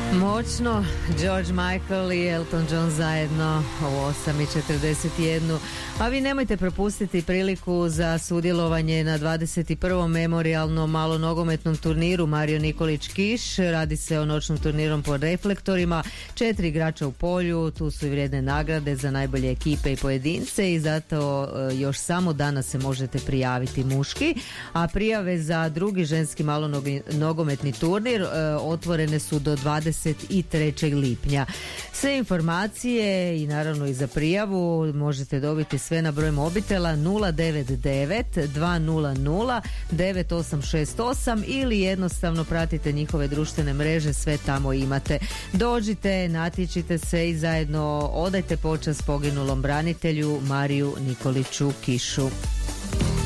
Moćno, George Michael i Elton John zajedno u 8:41. A vi nemojte propustiti priliku za sudjelovanje na 21. memorijalnom malonogometnom turniru Mario Nikolić Kiš. Radi se o noćnom turnirom pod reflektorima, 4 igrača u polju, tu su i vrijedne nagrade za najbolje ekipe i pojedince i zato još samo danas se možete prijaviti muški, a prijave za drugi ženski malonogometni turnir otvorene su do 23. lipnja. Sve informacije i naravno i za prijavu možete dobiti sve na broj mobitela 099 200 9868 ili jednostavno pratite njihove društvene mreže, sve tamo imate. Dođite, natječite se i zajedno odajte počast poginulom branitelju Mariju Nikoliću Kišu.